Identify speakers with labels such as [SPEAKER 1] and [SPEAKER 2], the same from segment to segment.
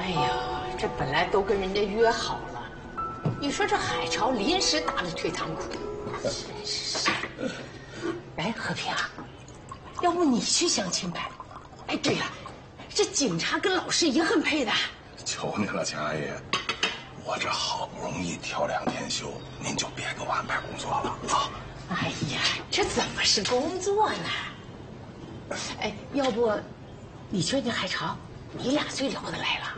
[SPEAKER 1] 哎呀，这本来都跟人家约好了，你说这海潮临时打的退堂鼓，真是。哎，和平啊，要不你去相亲呗？哎，对了，这警察跟老师也很配的。
[SPEAKER 2] 求您了，钱阿姨，我这好不容易调2天休，您就别给我安排工作了啊！
[SPEAKER 1] 哎呀，这怎么是工作呢？哎，要不你劝劝海潮，你俩最聊得来了。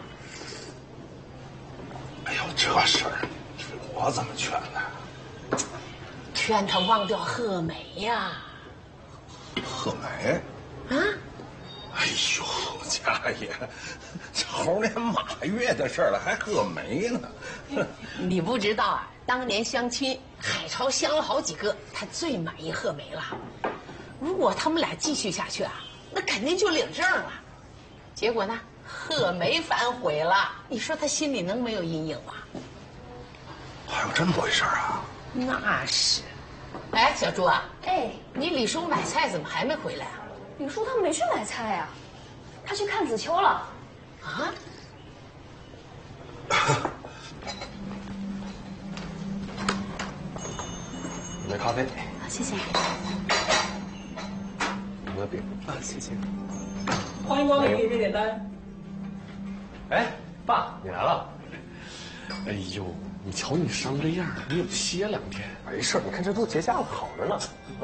[SPEAKER 2] 哎呦，这事儿我怎么劝呢？
[SPEAKER 1] 劝他忘掉贺梅呀。
[SPEAKER 2] 贺梅？
[SPEAKER 1] 啊？
[SPEAKER 2] 哎呦，钱阿姨，这猴年马月的事儿了，还贺梅呢？
[SPEAKER 1] 你不知道啊，当年相亲，海潮相了好几个，他最满意贺梅了。如果他们俩继续下去啊，那肯定就领证了。结果呢，贺梅反悔了。你说他心里能没有阴影吗？
[SPEAKER 2] 还有这么回事啊？
[SPEAKER 1] 那是。哎，小朱啊，
[SPEAKER 3] 哎，
[SPEAKER 1] 你李叔买菜怎么还没回来啊？
[SPEAKER 3] 李叔他没去买菜呀，他去看子秋了。
[SPEAKER 1] 啊？
[SPEAKER 4] 你的咖啡。
[SPEAKER 3] 好，谢谢。
[SPEAKER 4] 你的饼啊，谢谢。
[SPEAKER 5] 欢迎光临，给你点单。
[SPEAKER 4] 哎，爸，你来了。哎呦，你瞧你伤这样，你也不歇2天。没事，你看这都结痂了，好着呢。